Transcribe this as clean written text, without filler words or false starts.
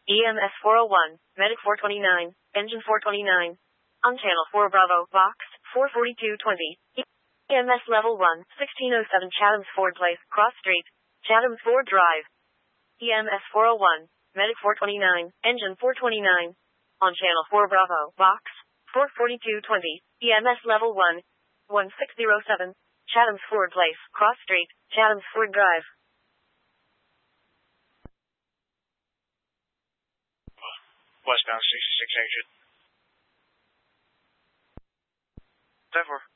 EMS 401, Medic 429, Engine 429. On Channel 4 Bravo, Box 44220. EMS Level 1, 1607 Chathams Ford Place, Cross Street, Chathams Ford Drive. EMS 401, Medic 429, Engine 429. On Channel 4 Bravo, Box 44220. EMS Level 1, 1607, Chathams Ford Place, Cross Street, Chathams Ford Drive. Westbound 66 exit. 10-4.